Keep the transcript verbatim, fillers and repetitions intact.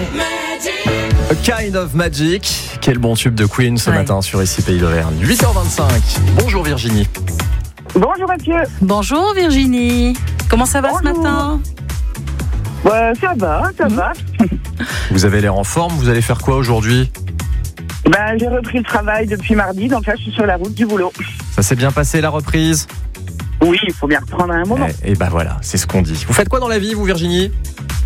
A Kind of Magic. Quel bon tube de Queen ce ouais. matin sur Ici Pays d'Auvergne. huit heures vingt-cinq. Bonjour Virginie. Bonjour Mathieu. Bonjour Virginie. Comment ça va Bonjour. ce matin? Ouais, ça va, ça mmh. va. Vous avez l'air en forme, vous allez faire quoi aujourd'hui? Ben, j'ai repris le travail depuis mardi, donc là je suis sur la route du boulot. Ça s'est bien passé la reprise? Oui, il faut bien reprendre un moment. Et, et ben voilà, c'est ce qu'on dit. Vous faites quoi dans la vie vous Virginie?